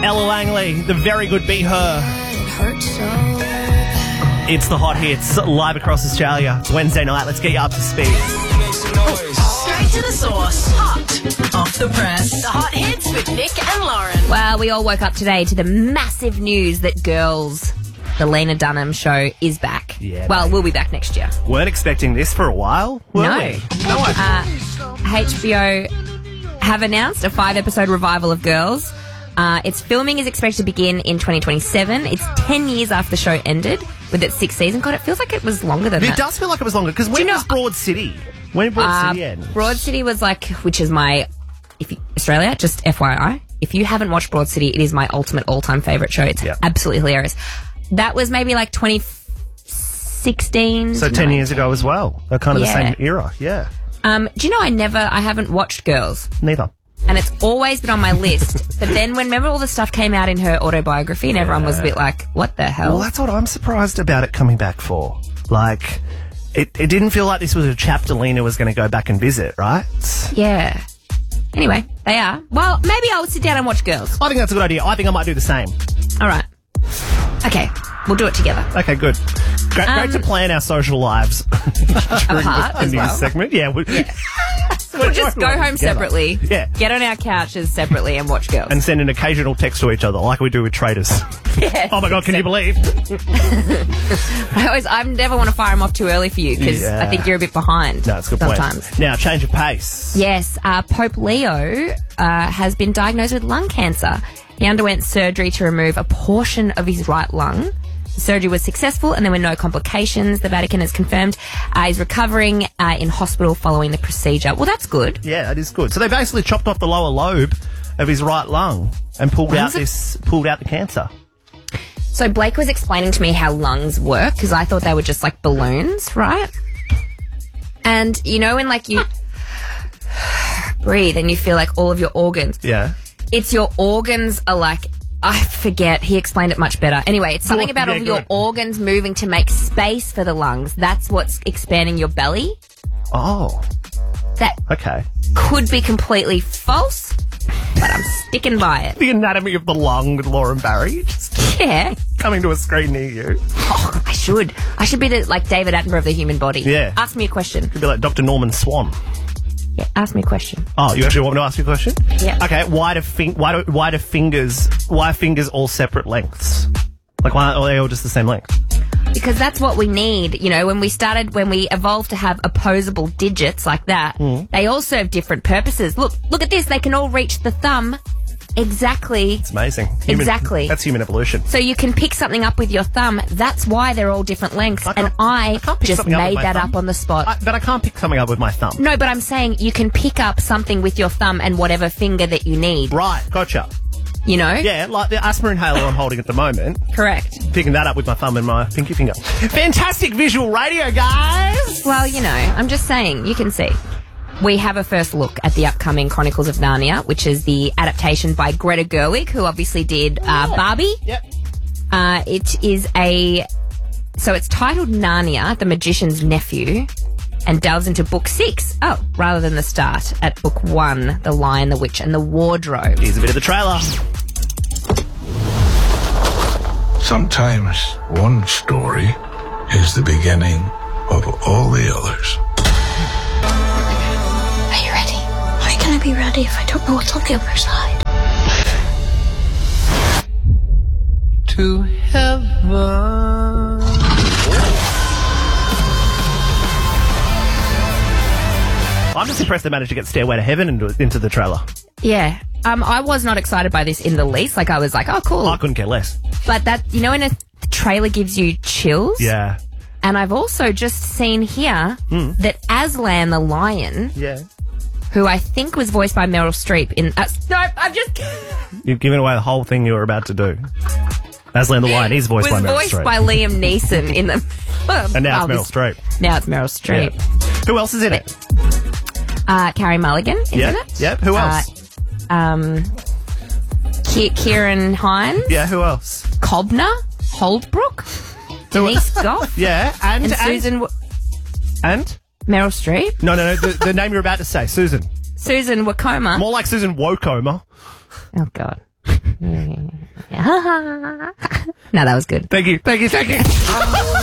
Ella Langley, the very good Be Her. It's the Hot Hits live across Australia. Wednesday night. Let's get you up to speed. Straight to the source. Hot off the press. The Hot Hits with Nick and Lauren. Well, we all woke up today to the massive news that Girls, the Lena Dunham show, is back. Yeah, well, we'll be back next year. Weren't expecting this for a while, were No. we? No idea. HBO have announced a 5-episode revival of Girls. Its filming is expected to begin in 2027. It's 10 years after the show ended with its 6th season. God, it feels like it was longer than that. It does feel like it was longer, because when was Broad City? When did Broad City end? Broad City was which is my, Australia, just FYI. If you haven't watched Broad City, it is my ultimate all-time favourite show. It's absolutely hilarious. That was maybe 2016. So 10 years ago as well. They're kind of the same era, yeah. Do you know I haven't watched Girls? Neither. And it's always been on my list. But then remember all the stuff came out in her autobiography and everyone was a bit like, what the hell? Well, that's what I'm surprised about it coming back for. It didn't feel like this was a chapter Lena was going to go back and visit, right? Yeah. Anyway, they are. Well, maybe I'll sit down and watch Girls. I think that's a good idea. I think I might do the same. All right. Okay. We'll do it together. Okay, good. Great to plan our social lives during the news segment. Yeah. We'll just go home separately. Yeah. Get on our couches separately and watch Girls. And send an occasional text to each other like we do with traders. Yes, oh my God, can you believe? I never want to fire them off too early for you because I think you're a bit behind. No, it's a good sometimes. point. Now, change of pace. Yes, Pope Leo has been diagnosed with lung cancer. He underwent surgery to remove a portion of his right lung. The surgery was successful and there were no complications. The Vatican has confirmed he's recovering in hospital following the procedure. Well, that's good. Yeah, that is good. So they basically chopped off the lower lobe of his right lung and pulled out the cancer. So Blake was explaining to me how lungs work because I thought they were just like balloons, right? And you know when you breathe and you feel like all of your organs. Yeah. It's your organs are I forget. He explained it much better. Anyway, it's something about all your organs moving to make space for the lungs. That's what's expanding your belly. Oh. That could be completely false, but I'm sticking by it. The Anatomy of the Lung with Lauren Barry. Yeah. Coming to a screen near you. Oh, I should. I should be the David Attenborough of the human body. Yeah. Ask me a question. Could be like Dr. Norman Swan. Yeah, ask me a question. Oh, you actually want me to ask you a question? Yeah. Okay, why are fingers all separate lengths? Why are they all just the same length? Because that's what we need. You know, when we evolved to have opposable digits like that, they all serve different purposes. Look at this. They can all reach the thumb exactly. It's amazing. Exactly. That's human evolution. So you can pick something up with your thumb. That's why they're all different lengths. I just made that up on the spot. But I can't pick something up with my thumb. No, but I'm saying you can pick up something with your thumb and whatever finger that you need. Right, gotcha. You know? Yeah, like the asthma inhaler I'm holding at the moment. Correct. Picking that up with my thumb and my pinky finger. Fantastic visual radio, guys! Well, I'm just saying, you can see. We have a first look at the upcoming Chronicles of Narnia, which is the adaptation by Greta Gerwig, who obviously did Barbie. Yep. So it's titled Narnia, the Magician's Nephew, and delves into book 6. Oh, rather than the start at book 1, The Lion, the Witch, and the Wardrobe. Here's a bit of the trailer. Sometimes one story is the beginning of all the others. Are you ready? How can I be ready if I don't know what's on the other side? To heaven. I'm just impressed they managed to get Stairway to Heaven into the trailer. Yeah. I was not excited by this in the least. I was like, oh, cool. I couldn't care less. But that, when a trailer gives you chills. Yeah. And I've also just seen here that Aslan the lion, who I think was voiced by Meryl Streep in... no, I'm just... You've given away the whole thing you were about to do. Aslan the lion is voiced by Meryl Streep. Was voiced by Liam Neeson in the... and now it's Meryl Streep. Now it's Meryl Streep. Yeah. Who else is in it? Carey Mulligan is in it. Yeah. Who else? Kieran Hines. Yeah, who else? Cobner. Holdbrook. Denise Goff. Yeah, and Susan... And? Meryl Streep. No, the name you're about to say. Susan Wokoma. More like Susan Wokoma. Oh, God. No, that was good. Thank you.